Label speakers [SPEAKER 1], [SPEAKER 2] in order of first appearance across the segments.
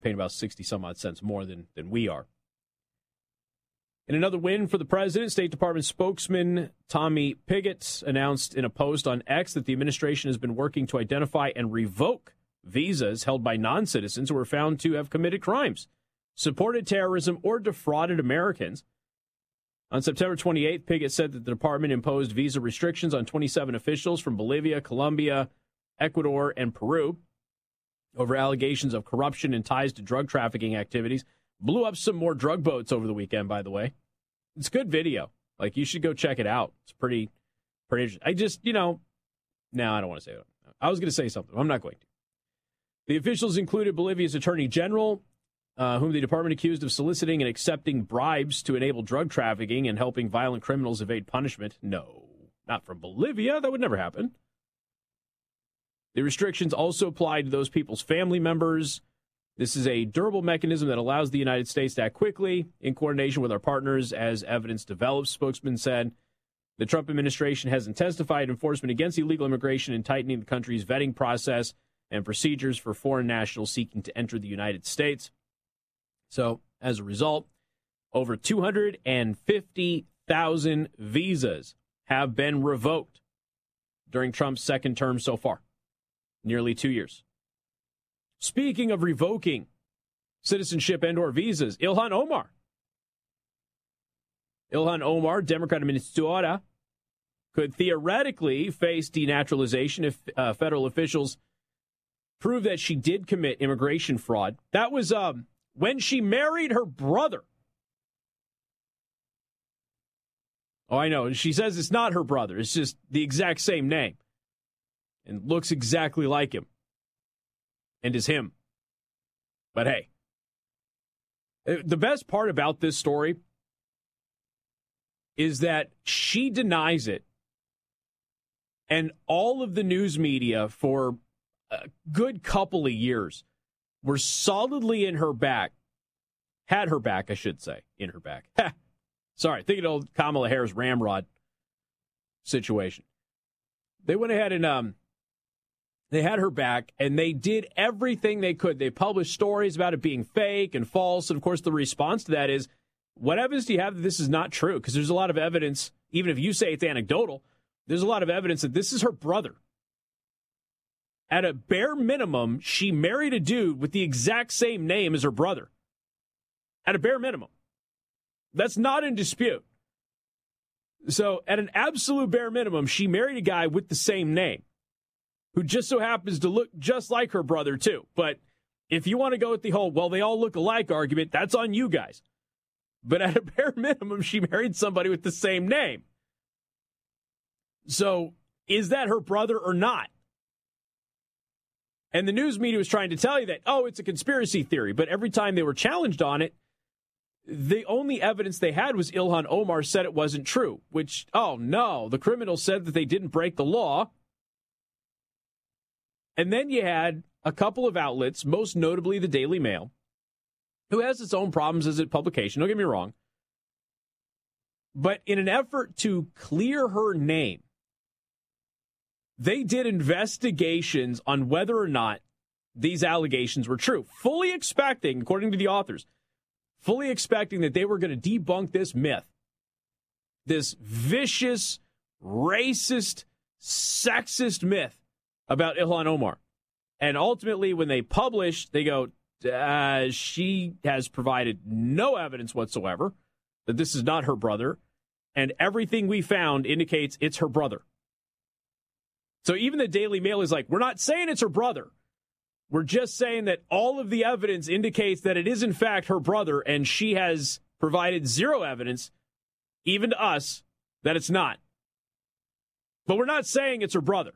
[SPEAKER 1] paying about 60 some odd cents more than we are. In another win for the president, State Department spokesman Tommy Pigott announced in a post on X that the administration has been working to identify and revoke visas held by non-citizens who were found to have committed crimes, supported terrorism, or defrauded Americans. On September 28th, Pigott said that the department imposed visa restrictions on 27 officials from Bolivia, Colombia, Ecuador, and Peru over allegations of corruption and ties to drug trafficking activities. Blew up some more drug boats over the weekend, by the way. It's good video. Like, you should go check it out. It's pretty interesting. I just, no, I don't want to say that. I was going to say something. I'm not going to. The officials included Bolivia's Attorney General, whom the department accused of soliciting and accepting bribes to enable drug trafficking and helping violent criminals evade punishment. No, not from Bolivia. That would never happen. The restrictions also applied to those people's family members. This is a durable mechanism that allows the United States to act quickly in coordination with our partners as evidence develops, spokesman said. The Trump administration has intensified enforcement against illegal immigration and tightening the country's vetting process and procedures for foreign nationals seeking to enter the United States. So, as a result, over 250,000 visas have been revoked during Trump's second term so far, nearly 2 years. Speaking of revoking citizenship and or visas, Ilhan Omar, Democrat of Minnesota, could theoretically face denaturalization if federal officials prove that she did commit immigration fraud. That was when she married her brother. Oh, I know. She says it's not her brother. It's just the exact same name and looks exactly like him. And is him. But hey, the best part about this story is that she denies it. And all of the news media for a good couple of years were solidly in her back. Had her back, I should say. In her back. Sorry, thinking of old Kamala Harris ramrod situation. They went ahead and they had her back, and they did everything they could. They published stories about it being fake and false, and, of course, the response to that is, what evidence do you have that this is not true? Because there's a lot of evidence, even if you say it's anecdotal, there's a lot of evidence that this is her brother. At a bare minimum, she married a dude with the exact same name as her brother. At a bare minimum. That's not in dispute. So, at an absolute bare minimum, she married a guy with the same name, who just so happens to look just like her brother, too. But if you want to go with the whole, well, they all look alike argument, that's on you guys. But at a bare minimum, she married somebody with the same name. So, is that her brother or not? And the news media was trying to tell you that, oh, it's a conspiracy theory. But every time they were challenged on it, the only evidence they had was Ilhan Omar said it wasn't true. Which, oh, no, the criminals said that they didn't break the law. And then you had a couple of outlets, most notably the Daily Mail, who has its own problems as a publication, don't get me wrong. But in an effort to clear her name, they did investigations on whether or not these allegations were true, fully expecting, according to the authors, fully expecting that they were going to debunk this myth, this vicious, racist, sexist myth about Ilhan Omar. And ultimately, when they publish, they go, she has provided no evidence whatsoever that this is not her brother, and everything we found indicates it's her brother. So even the Daily Mail is like, we're not saying it's her brother. We're just saying that all of the evidence indicates that it is, in fact, her brother, and she has provided zero evidence, even to us, that it's not. But we're not saying it's her brother.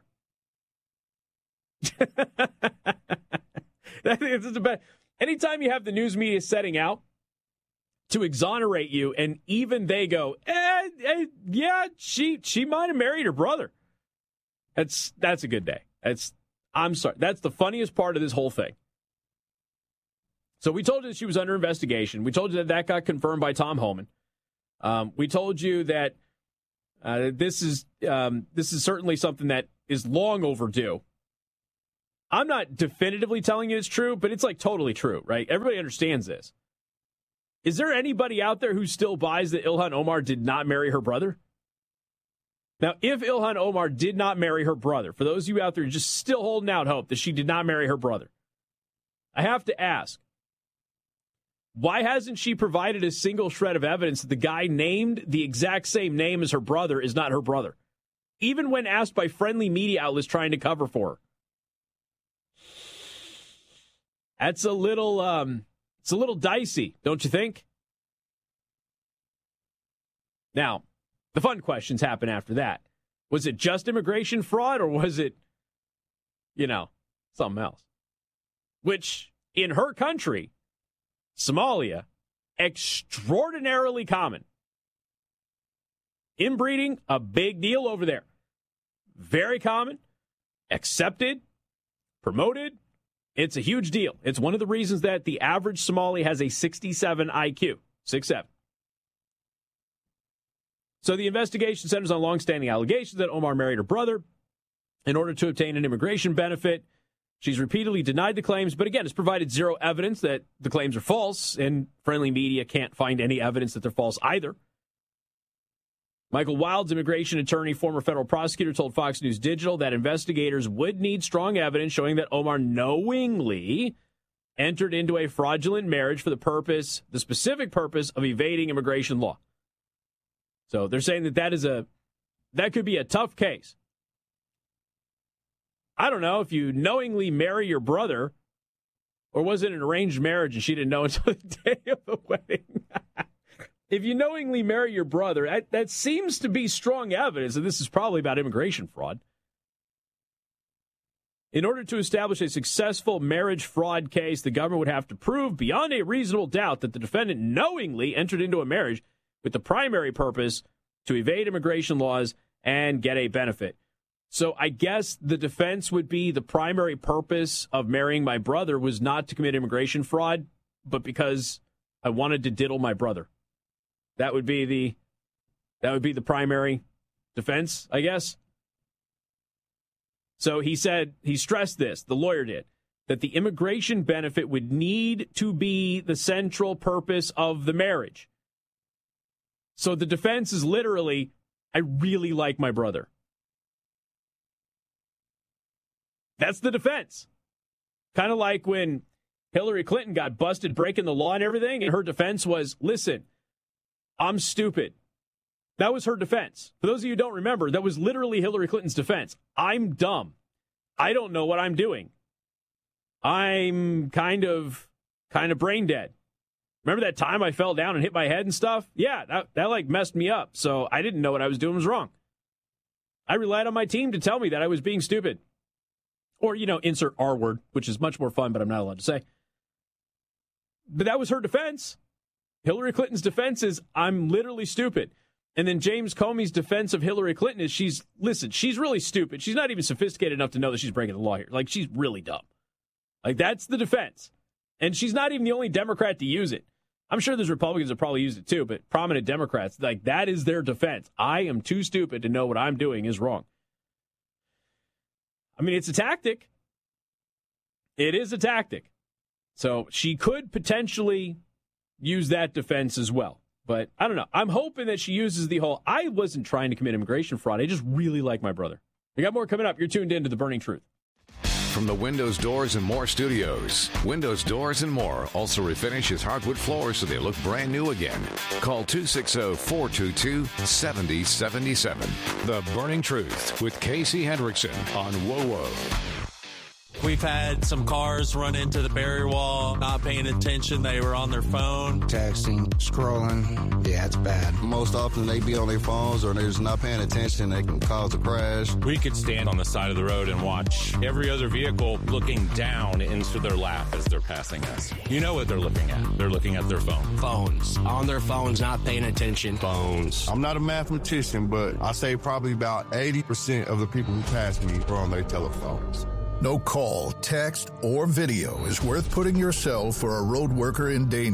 [SPEAKER 1] Anytime you have the news media setting out to exonerate you, and even they go, yeah, she might have married her brother. That's a good day. I'm sorry. That's the funniest part of this whole thing. So we told you that she was under investigation. We told you that got confirmed by Tom Homan. We told you that this is certainly something that is long overdue. I'm not definitively telling you it's true, but it's like totally true, right? Everybody understands this. Is there anybody out there who still buys that Ilhan Omar did not marry her brother? Now, if Ilhan Omar did not marry her brother, for those of you out there just still holding out hope that she did not marry her brother, I have to ask, why hasn't she provided a single shred of evidence that the guy named the exact same name as her brother is not her brother? Even when asked by friendly media outlets trying to cover for her. That's a little, it's a little dicey, don't you think? Now, the fun questions happen after that. Was it just immigration fraud or was it, something else? Which, in her country, Somalia, extraordinarily common. Inbreeding, a big deal over there. Very common, accepted, promoted. It's a huge deal. It's one of the reasons that the average Somali has a 67 IQ, 6'7". So the investigation centers on longstanding allegations that Omar married her brother in order to obtain an immigration benefit. She's repeatedly denied the claims, but again, has provided zero evidence that the claims are false, and friendly media can't find any evidence that they're false either. Michael Wilds, immigration attorney, former federal prosecutor, told Fox News Digital that investigators would need strong evidence showing that Omar knowingly entered into a fraudulent marriage for the specific purpose of evading immigration law. So they're saying that could be a tough case. I don't know if you knowingly marry your brother, or was it an arranged marriage and she didn't know until the day of the wedding? If you knowingly marry your brother, that seems to be strong evidence that this is probably about immigration fraud. In order to establish a successful marriage fraud case, the government would have to prove beyond a reasonable doubt that the defendant knowingly entered into a marriage with the primary purpose to evade immigration laws and get a benefit. So I guess the defense would be the primary purpose of marrying my brother was not to commit immigration fraud, but because I wanted to diddle my brother. That would be the primary defense, I guess. So he stressed this, the lawyer did, that the immigration benefit would need to be the central purpose of the marriage. So the defense is literally, I really like my brother. That's the defense. Kind of like when Hillary Clinton got busted breaking the law and everything, and her defense was, listen, I'm stupid. That was her defense. For those of you who don't remember, that was literally Hillary Clinton's defense. I'm dumb. I don't know what I'm doing. I'm kind of brain dead. Remember that time I fell down and hit my head and stuff? Yeah, that like messed me up. So I didn't know what I was doing was wrong. I relied on my team to tell me that I was being stupid. Or, insert R word, which is much more fun, but I'm not allowed to say. But that was her defense. Hillary Clinton's defense is, I'm literally stupid. And then James Comey's defense of Hillary Clinton is, she's really stupid. She's not even sophisticated enough to know that she's breaking the law here. Like, she's really dumb. Like, that's the defense. And she's not even the only Democrat to use it. I'm sure there's Republicans that probably use it too, but prominent Democrats, like, that is their defense. I am too stupid to know what I'm doing is wrong. I mean, it's a tactic. It is a tactic. So she could potentially use that defense as well. But I don't know. I'm hoping that she uses the whole, I wasn't trying to commit immigration fraud. I just really like my brother. We got more coming up. You're tuned in to The Burning Truth.
[SPEAKER 2] From the Windows, Doors, and More studios, Windows, Doors, and More also refinishes hardwood floors so they look brand new again. Call 260-422-7077. The Burning Truth with Casey Hendrickson on WOWO.
[SPEAKER 3] We've had some cars run into the barrier wall, not paying attention. They were on their phone.
[SPEAKER 4] Texting, scrolling. Yeah, it's bad.
[SPEAKER 5] Most often they be on their phones or they're just not paying attention. They can cause a crash.
[SPEAKER 6] We could stand on the side of the road and watch every other vehicle looking down into their lap as they're passing us. You know what they're looking at. They're looking at their phone.
[SPEAKER 4] Phones. On their phones, not paying attention. Phones.
[SPEAKER 5] I'm not a mathematician, but I say probably about 80% of the people who pass me are on their telephones.
[SPEAKER 7] No call, text, or video is worth putting yourself or a road worker in danger.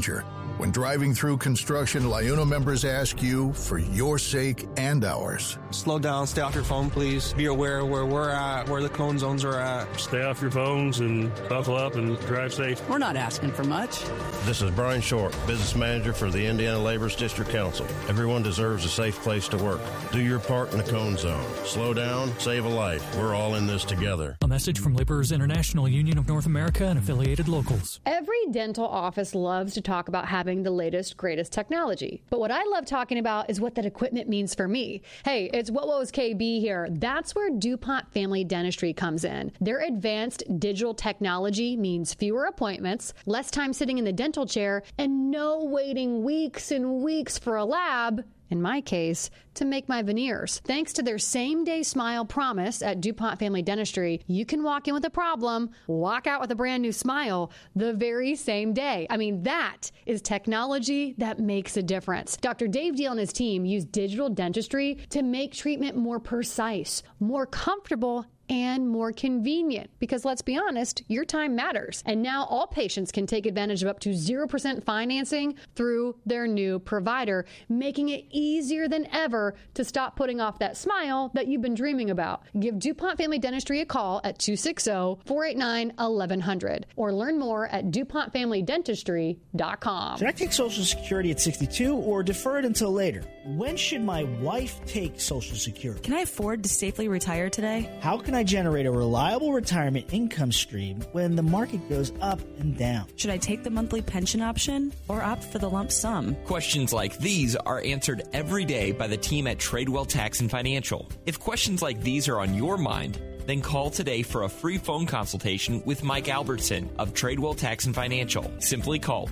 [SPEAKER 7] When driving through construction, LiUNA members ask you for your sake and ours.
[SPEAKER 8] Slow down, stay off your phone, please. Be aware of where we're at, where the cone zones are at.
[SPEAKER 9] Stay off your phones and buckle up and drive safe.
[SPEAKER 10] We're not asking for much.
[SPEAKER 11] This is Brian Short, business manager for the Indiana Laborers District Council. Everyone deserves a safe place to work. Do your part in the cone zone. Slow down, save a life. We're all in this together.
[SPEAKER 12] A message from Laborers International Union of North America and affiliated locals.
[SPEAKER 13] Every dental office loves to talk about having the latest, greatest technology. But what I love talking about is what that equipment means for me. Hey, it's What Was KB here. That's where DuPont Family Dentistry comes in. Their advanced digital technology means fewer appointments, less time sitting in the dental chair, and no waiting weeks and weeks for a lab, in my case, to make my veneers. Thanks to their same-day smile promise at DuPont Family Dentistry, you can walk in with a problem, walk out with a brand new smile the very same day. I mean, that is technology that makes a difference. Dr. Dave Deal and his team use digital dentistry to make treatment more precise, more comfortable, and more convenient, because let's be honest, your time matters. And now all patients can take advantage of up to 0% financing through their new provider, making it easier than ever to stop putting off that smile that you've been dreaming about. Give DuPont Family Dentistry a call at 260-489-1100 or learn more at DuPontFamilyDentistry.com.
[SPEAKER 14] Should I take Social Security at 62 or defer it until later? When should my wife take Social Security?
[SPEAKER 15] Can I afford to safely retire today?
[SPEAKER 14] How can I generate a reliable retirement income stream when the market goes up and down?
[SPEAKER 15] Should I take the monthly pension option or opt for the lump sum?
[SPEAKER 16] Questions like these are answered every day by the team at Tradewell Tax and Financial. If questions like these are on your mind, then call today for a free phone consultation with Mike Albertson of Tradewell Tax and Financial. Simply call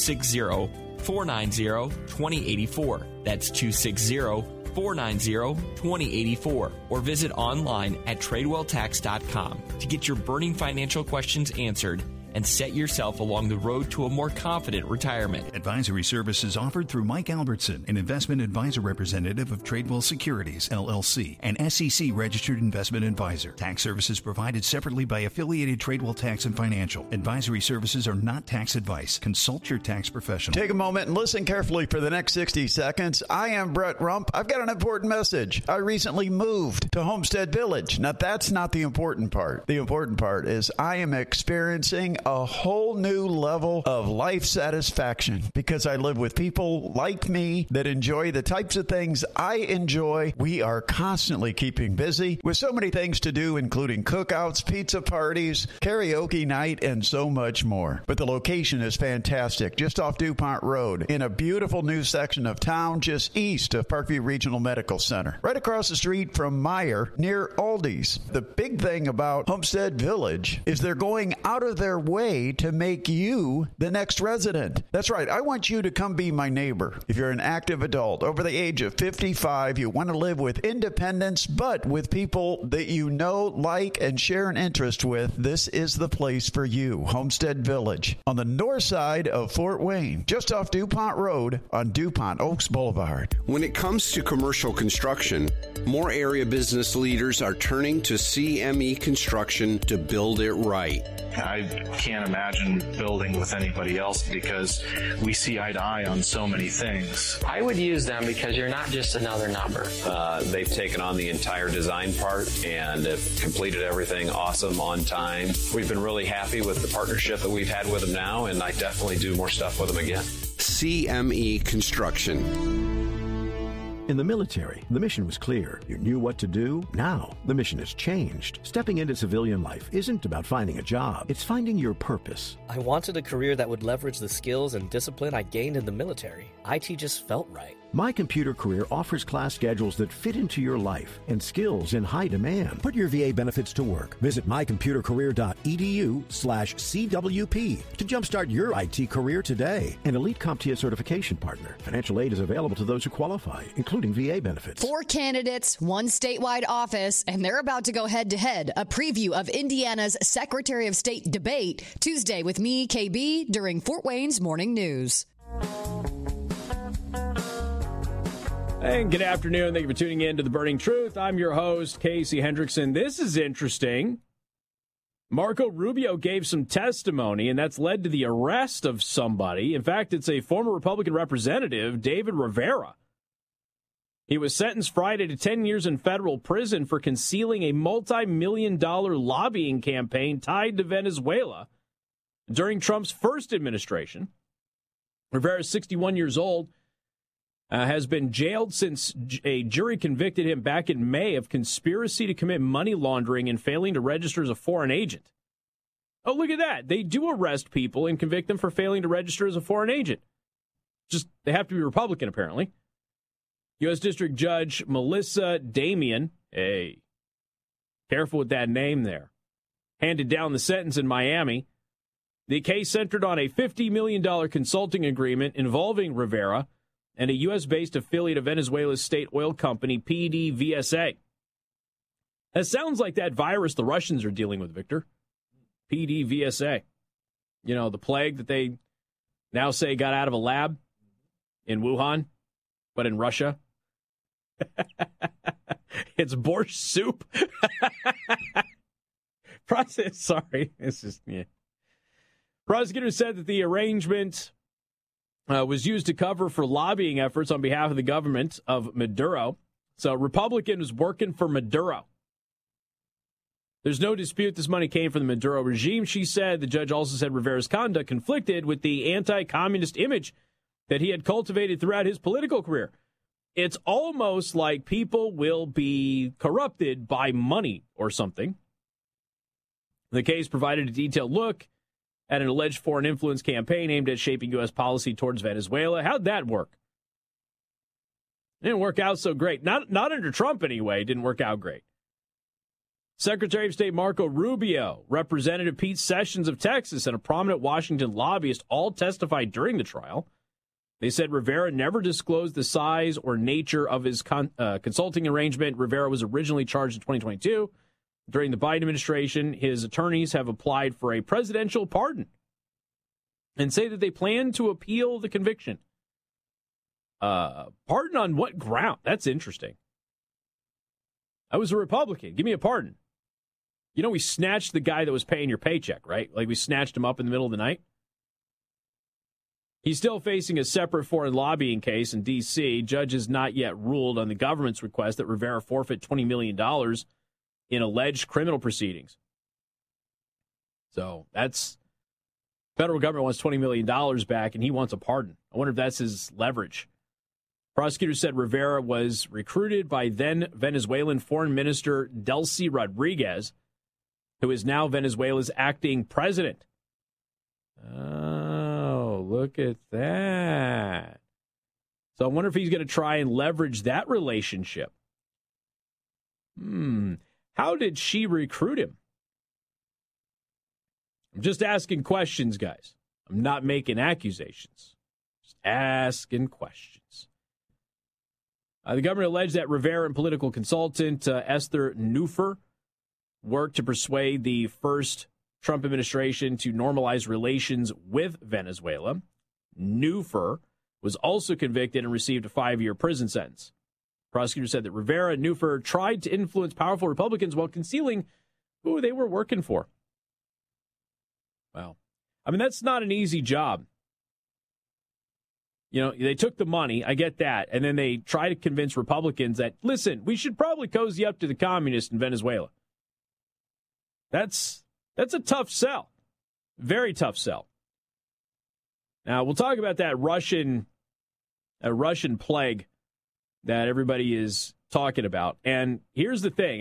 [SPEAKER 16] 260-490-2084. That's 260-490-2084 or visit online at TradewellTax.com to get your burning financial questions answered and set yourself along the road to a more confident retirement.
[SPEAKER 17] Advisory services offered through Mike Albertson, an investment advisor representative of Tradewell Securities, LLC, an SEC-registered investment advisor. Tax services provided separately by affiliated Tradewell Tax and Financial. Advisory services are not tax advice. Consult your tax professional.
[SPEAKER 18] Take a moment and listen carefully for the next 60 seconds. I am Brett Rump. I've got an important message. I recently moved to Homestead Village. Now, that's not the important part. The important part is I am experiencing a whole new level of life satisfaction because I live with people like me that enjoy the types of things I enjoy. We are constantly keeping busy with so many things to do, including cookouts, pizza parties, karaoke night, and so much more. But the location is fantastic, just off DuPont Road in a beautiful new section of town just east of Parkview Regional Medical Center, right across the street from Meijer near Aldi's. The big thing about Homestead Village is they're going out of their way to make you the next resident. That's right. I want you to come be my neighbor. If you're an active adult over the age of 55, you want to live with independence, but with people that you know, like, and share an interest with, this is the place for you. Homestead Village on the north side of Fort Wayne, just off DuPont Road on DuPont Oaks Boulevard.
[SPEAKER 19] When it comes to commercial construction, more area business leaders are turning to CME Construction to build it right.
[SPEAKER 20] I can't imagine building with anybody else because we see eye to eye on so many things.
[SPEAKER 21] I would use them because you're not just another number.
[SPEAKER 22] They've taken on the entire design part and have completed everything awesome on time. We've been really happy with the partnership that we've had with them now, and I definitely do more stuff with them again.
[SPEAKER 19] CME Construction.
[SPEAKER 23] In the military, the mission was clear. You knew what to do. Now, the mission has changed. Stepping into civilian life isn't about finding a job. It's finding your purpose.
[SPEAKER 24] I wanted a career that would leverage the skills and discipline I gained in the military. IT just felt right.
[SPEAKER 23] My Computer Career offers class schedules that fit into your life and skills in high demand. Put your VA benefits to work. Visit mycomputercareer.edu/CWP to jumpstart your IT career today. An elite CompTIA certification partner. Financial aid is available to those who qualify, including VA benefits.
[SPEAKER 25] 4 candidates, 1 statewide office, and they're about to go head-to-head. A preview of Indiana's Secretary of State debate Tuesday with me, KB, during Fort Wayne's Morning News.
[SPEAKER 1] And good afternoon. Thank you for tuning in to The Burning Truth. I'm your host, Casey Hendrickson. This is interesting. Marco Rubio gave some testimony, and that's led to the arrest of somebody. In fact, it's a former Republican representative, David Rivera. He was sentenced Friday to 10 years in federal prison for concealing a multi-million-dollar lobbying campaign tied to Venezuela during Trump's first administration. Rivera is 61 years old, has been jailed since a jury convicted him back in May of conspiracy to commit money laundering and failing to register as a foreign agent. Oh, look at that. They do arrest people and convict them for failing to register as a foreign agent. Just, they have to be Republican, apparently. U.S. District Judge Melissa Damian, hey, careful with that name there, handed down the sentence in Miami. The case centered on a $50 million consulting agreement involving Rivera and a U.S.-based affiliate of Venezuela's state oil company, PDVSA. That sounds like that virus the Russians are dealing with, Victor. PDVSA. You know, the plague that they now say got out of a lab in Wuhan, but in Russia. It's borscht soup. Sorry. It's just, yeah. Prosecutors said that the arrangement was used to cover for lobbying efforts on behalf of the government of Maduro. So Republican was working for Maduro. There's no dispute this money came from the Maduro regime, she said. The judge also said Rivera's conduct conflicted with the anti-communist image that he had cultivated throughout his political career. It's almost like people will be corrupted by money or something. The case provided a detailed look at an alleged foreign influence campaign aimed at shaping U.S. policy towards Venezuela. How'd that work? It didn't work out so great. Not under Trump, anyway. It didn't work out great. Secretary of State Marco Rubio, Representative Pete Sessions of Texas, and a prominent Washington lobbyist all testified during the trial. They said Rivera never disclosed the size or nature of his consulting arrangement. Rivera was originally charged in 2022. During the Biden administration, his attorneys have applied for a presidential pardon and say that they plan to appeal the conviction. Pardon on what ground? That's interesting. I was a Republican. Give me a pardon. You know, we snatched the guy that was paying your paycheck, right? Like we snatched him up in the middle of the night. He's still facing a separate foreign lobbying case in D.C. Judge has not yet ruled on the government's request that Rivera forfeit $20 million in alleged criminal proceedings. So that's federal government wants $20 million back, and he wants a pardon. I wonder if that's his leverage. Prosecutors said Rivera was recruited by then Venezuelan Foreign Minister Delcy Rodriguez, who is now Venezuela's acting president. Oh, look at that. So I wonder if he's going to try and leverage that relationship. How did she recruit him? I'm just asking questions, guys. I'm not making accusations. Just asking questions. The government alleged that Rivera and political consultant Esther Neufer worked to persuade the first Trump administration to normalize relations with Venezuela. Neufer was also convicted and received a 5-year prison sentence. Prosecutors said that Rivera and Neufer tried to influence powerful Republicans while concealing who they were working for. Wow. I mean, that's not an easy job. You know, they took the money, I get that, and then they try to convince Republicans that, listen, we should probably cozy up to the communists in Venezuela. That's a tough sell. Very tough sell. Now, we'll talk about that Russian plague that everybody is talking about. And here's the thing.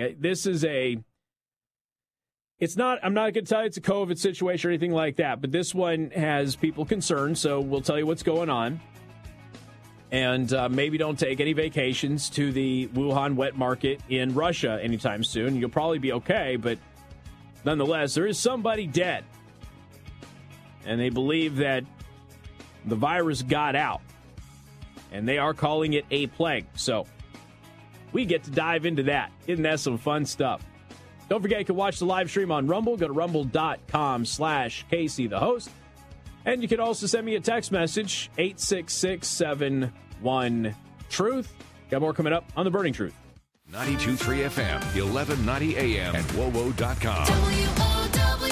[SPEAKER 1] I'm not going to tell you it's a COVID situation or anything like that, but this one has people concerned, so we'll tell you what's going on. And maybe don't take any vacations to the Wuhan wet market in Russia anytime soon. You'll probably be okay, but nonetheless, there is somebody dead. And they believe that the virus got out. And they are calling it a plague. So we get to dive into that. Isn't that some fun stuff? Don't forget you can watch the live stream on Rumble. Go to rumble.com/KC the host. And you can also send me a text message, 866-71-TRUTH. Got more coming up on The Burning Truth.
[SPEAKER 2] 92.3 FM, 1190 AM, and WOWO.com.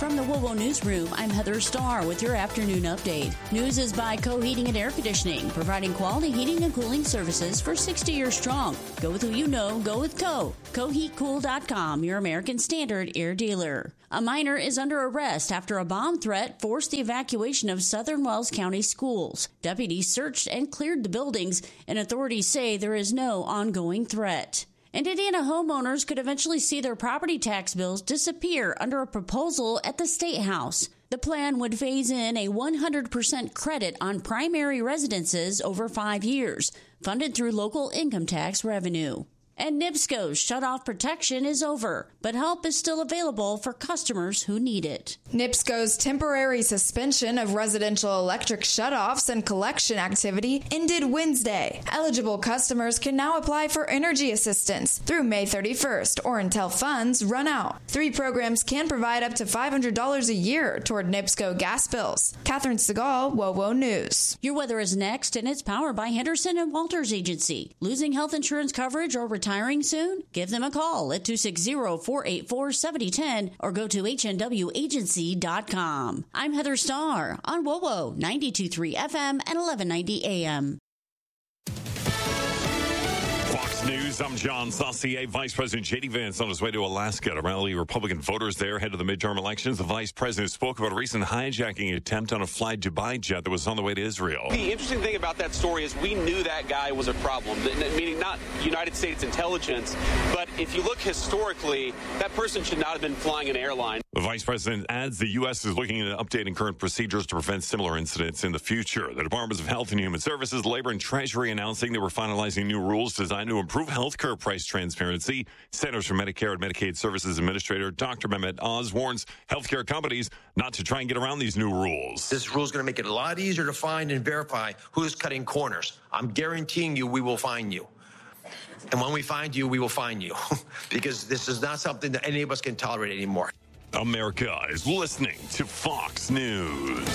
[SPEAKER 2] From the WOWO Newsroom, I'm Heather Starr with your afternoon update. News is by Co Heating and Air Conditioning, providing quality heating and cooling services for 60 years strong. Go with who you know, go with Co. CoHeatCool.com, your American Standard air dealer. A minor is under arrest after a bomb threat forced the evacuation of Southern Wells County schools. Deputies searched and cleared the buildings, and authorities say there is no ongoing threat. And Indiana homeowners could eventually see their property tax bills disappear under a proposal at the State House. The plan would phase in a 100% credit on primary residences over 5 years, funded through local income tax revenue. And NIPSCO's shutoff protection is over, but help is still available for customers who need it.
[SPEAKER 3] NIPSCO's temporary suspension of residential electric shutoffs and collection activity ended Wednesday. Eligible customers can now apply for energy assistance through May 31st or until funds run out. 3 programs can provide up to $500 a year toward NIPSCO gas bills. Catherine Segal, WOWO News.
[SPEAKER 2] Your weather is next, and it's powered by Henderson and Walters Agency. Losing health insurance coverage or retiring soon? Give them a call at 260-484-7010 or go to hnwagency.com. I'm Heather Starr on WOWO 92.3 FM and 1190 AM.
[SPEAKER 4] Fox News, I'm John Saucier. Vice President J.D. Vance on his way to Alaska to rally Republican voters there ahead of the midterm elections. The vice president spoke about a recent hijacking attempt on a Fly Dubai jet that was on the way to Israel.
[SPEAKER 6] The interesting thing about that story is we knew that guy was a problem, meaning not United States intelligence, but if you look historically, that person should not have been flying an airline.
[SPEAKER 4] The vice president adds the U.S. is looking at updating current procedures to prevent similar incidents in the future. The Departments of Health and Human Services, Labor, and Treasury announcing they were finalizing new rules designed to improve health care price transparency. Centers for Medicare and Medicaid Services Administrator Dr. Mehmet Oz warns healthcare companies not to try and get around these new rules.
[SPEAKER 10] This rule is going to make it a lot easier to find and verify who's cutting corners. I'm guaranteeing you we will find you. And when we find you, we will find you. Because this is not something that any of us can tolerate anymore.
[SPEAKER 4] America is listening to Fox News.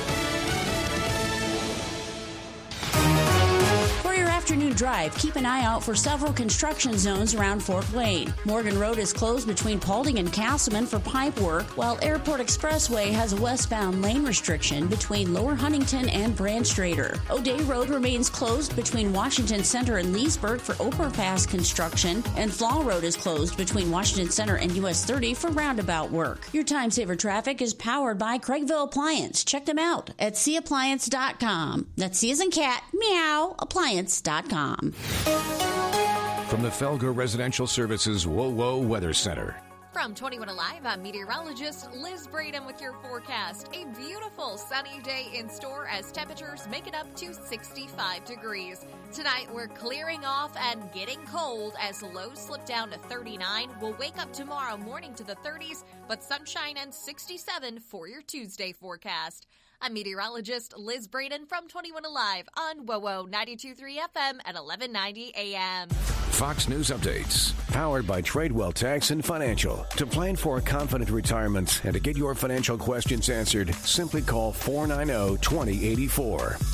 [SPEAKER 2] For your afternoon drive, keep an eye out for several construction zones around Fort Wayne. Morgan Road is closed between Paulding and Castleman for pipe work, while Airport Expressway has a westbound lane restriction between Lower Huntington and Brandstrader. O'Day Road remains closed between Washington Center and Leesburg for overpass construction, and Flaw Road is closed between Washington Center and US 30 for roundabout work. Your Time Saver traffic is powered by Craigville Appliance. Check them out at cappliance.com. That's C as in cat, meow, appliance.com. From
[SPEAKER 26] the Felger Residential Services WOWO Weather Center.
[SPEAKER 27] From 21 Alive, I'm meteorologist Liz Braden with your forecast. A beautiful sunny day in store as temperatures make it up to 65 degrees. Tonight, we're clearing off and getting cold as lows slip down to 39. We'll wake up tomorrow morning to the 30s, but sunshine and 67 for your Tuesday forecast. I'm meteorologist Liz Braden from 21 Alive on WOWO 92.3 FM at 1190 AM.
[SPEAKER 23] Fox News Updates, powered by Tradewell Tax and Financial. To plan for a confident retirement and to get your financial questions answered, simply call 490-2084.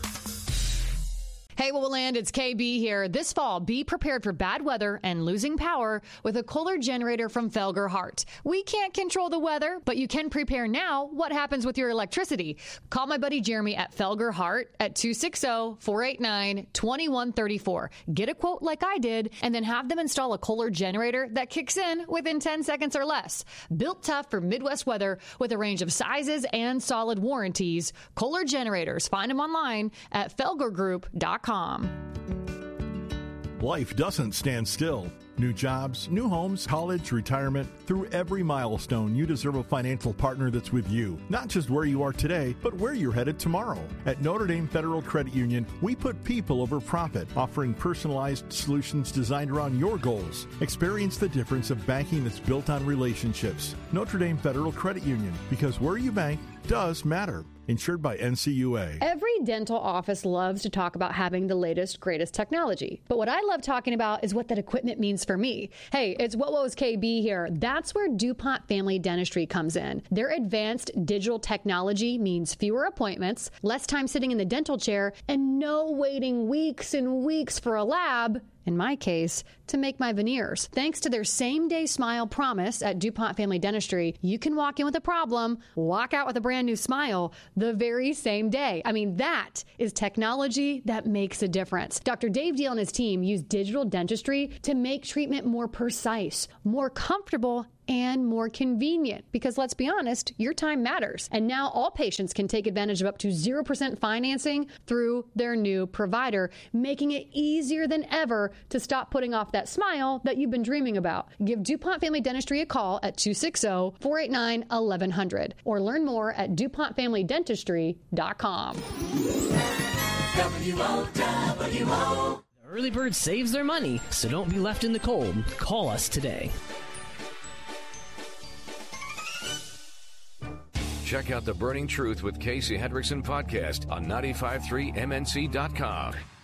[SPEAKER 13] Hey, What Will Land? It's KB here. This fall, be prepared for bad weather and losing power with a Kohler generator from Felger Hart. We can't control the weather, but you can prepare now. What happens with your electricity? Call my buddy Jeremy at Felger Hart at 260-489-2134. Get a quote like I did, and then have them install a Kohler generator that kicks in within 10 seconds or less. Built tough for Midwest weather with a range of sizes and solid warranties. Kohler generators. Find them online at felgergroup.com.
[SPEAKER 28] Life doesn't stand still. New jobs, new homes, college, retirement. Through every milestone, you deserve a financial partner that's with you. Not just where you are today, but where you're headed tomorrow. At Notre Dame Federal Credit Union, we put people over profit, offering personalized solutions designed around your goals. Experience the difference of banking that's built on relationships. Notre Dame Federal Credit Union, because where you bank does matter. Insured by NCUA.
[SPEAKER 13] Every dental office loves to talk about having the latest, greatest technology. But what I love talking about is what that equipment means for me. Hey, it's WOWO's KB here. That's where DuPont Family Dentistry comes in. Their advanced digital technology means fewer appointments, less time sitting in the dental chair, and no waiting weeks and weeks for a lab. In my case, to make my veneers. Thanks to their same-day smile promise at DuPont Family Dentistry, you can walk in with a problem, walk out with a brand new smile the very same day. I mean, that is technology that makes a difference. Dr. Dave Deal and his team use digital dentistry to make treatment more precise, more comfortable, and more convenient, because let's be honest, your time matters. And now all patients can take advantage of up to 0% financing through their new provider, making it easier than ever to stop putting off that smile that you've been dreaming about. Give DuPont Family Dentistry a call at 260-489-1100 or learn more at DuPontFamilyDentistry.com.
[SPEAKER 5] WOWO. Early Bird saves their money, so don't be left in the cold. Call us today.
[SPEAKER 26] Check out The Burning Truth with Casey Hendrickson podcast on 953mnc.com.